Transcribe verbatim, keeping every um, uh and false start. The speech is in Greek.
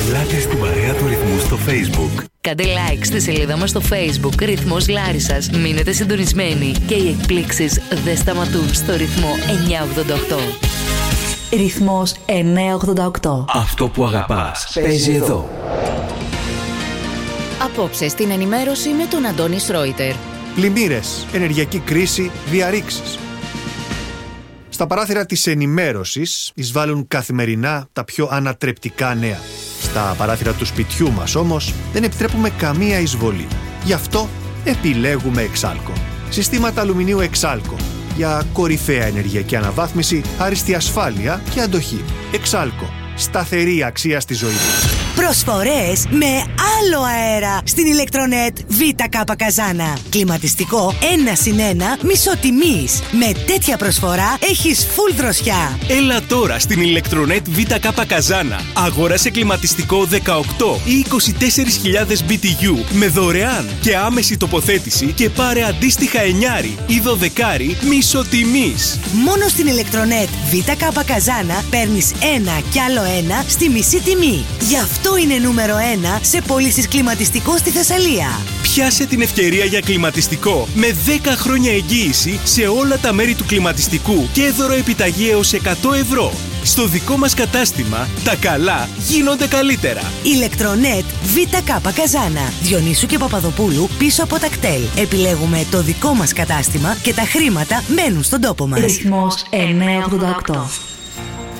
Ελάτε στην παρέα του Ρυθμού στο Facebook. Κάντε like στη σελίδα μας στο Facebook Ρυθμός Λάρισσας. Μείνετε συντονισμένοι και οι εκπλήξεις δεν σταματούν στο Ρυθμό εννιακόσια ογδόντα οκτώ. Ρυθμός εννιακόσια ογδόντα οκτώ. Αυτό που αγαπάς παίζει εδώ. Απόψε στην ενημέρωση με τον Αντώνη Σρόιτερ. Πλημμύρες, ενεργειακή κρίση, διαρρήξεις. Στα παράθυρα της ενημέρωσης εισβάλλουν καθημερινά τα πιο ανατρεπτικά νέα. Στα παράθυρα του σπιτιού μας όμως δεν επιτρέπουμε καμία εισβολή. Γι' αυτό επιλέγουμε Εξάλκο. Συστήματα αλουμινίου Εξάλκο. Για κορυφαία ενεργειακή αναβάθμιση, άριστη ασφάλεια και αντοχή. Εξάλκο. Σταθερή αξία στη ζωή. Προσφορές με άλλο αέρα στην Ηλεκτρονέτ ΒΚ Καζάνα. Κλιματιστικό ένα συν ένα μισό τιμής. Με τέτοια προσφορά έχεις φουλ δροσιά. Έλα τώρα στην Ηλεκτρονέτ ΒΚ Καζάνα. Αγόρασε κλιματιστικό δεκαοκτώ ή είκοσι τέσσερις χιλιάδες μπι τι γιου με δωρεάν και άμεση τοποθέτηση και πάρε αντίστοιχα εννιάρι ή δωδεκάρι μισό τιμής. Μόνο στην Ηλεκτρονέτ ΒΚ Καζάνα παίρνεις ένα κι άλλο ένα στη μισή τιμή. Γι' αυτό είναι νούμερο ένα σε πωλήσεις κλιματιστικό στη Θεσσαλία. Πιάσε την ευκαιρία για κλιματιστικό με δέκα χρόνια εγγύηση σε όλα τα μέρη του κλιματιστικού και δώρο επιταγή έως εκατό ευρώ. Στο δικό μας κατάστημα, τα καλά γίνονται καλύτερα. Ηλεκτρονέτ ΒΚ Καζάνα. Διονύσου και Παπαδοπούλου πίσω από τα κτέλ. Επιλέγουμε το δικό μας κατάστημα και τα χρήματα μένουν στον τόπο μας. Ρυθμός εννιακόσια ογδόντα οκτώ.